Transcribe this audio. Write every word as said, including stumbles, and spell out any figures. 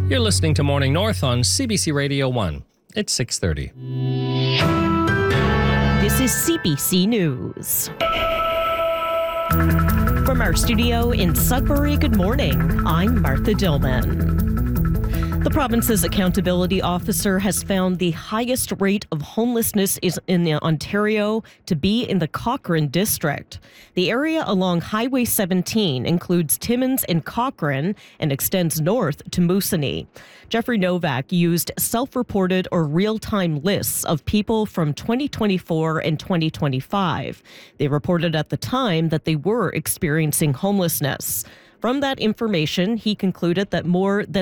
You're listening to Morning North on C B C Radio one. It's six thirty. This is C B C News. From our studio in Sudbury, good morning. I'm Martha Dillman. The province's accountability officer has found the highest rate of homelessness is in Ontario to be in the Cochrane district. The area along Highway seventeen includes Timmins and Cochrane and extends north to Moosonee. Jeffrey Novak used self-reported or real-time lists of people from twenty twenty-four and twenty twenty-five. They reported at the time that they were experiencing homelessness. From that information, he concluded that more than